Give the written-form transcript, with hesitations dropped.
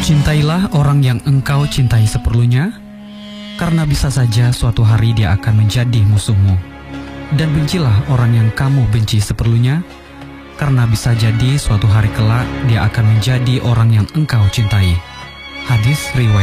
Cintailah orang yang engkau cintai seperlunya, karena bisa saja suatu hari dia akan menjadi musuhmu. Dan bencilah orang yang kamu benci seperlunya, karena bisa jadi suatu hari kelak dia akan menjadi orang yang engkau cintai. Hadis riwayat